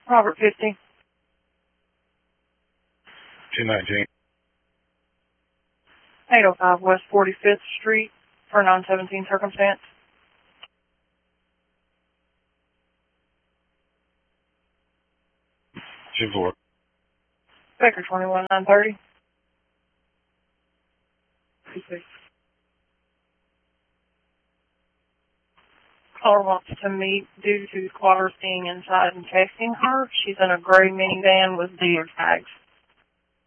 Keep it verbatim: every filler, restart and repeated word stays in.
Robert fifty. two nineteen. eight oh five West forty-fifth Street for nine seventeen circumstance. two four. Baker twenty-one nine thirty. two six. Caller wants to meet due to squatters being inside and chasing her. She's in a gray minivan with dealer tags.